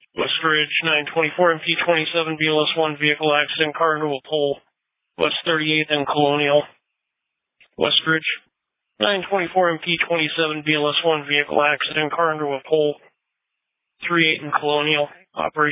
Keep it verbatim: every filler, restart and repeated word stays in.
Westridge, nine twenty-four M P twenty-seven B L S one vehicle accident, car into a pole. West thirty-eighth and Colonial. Westridge, nine twenty-four M P twenty-seven B L S one vehicle accident, car into a pole. three eight and Colonial. Operation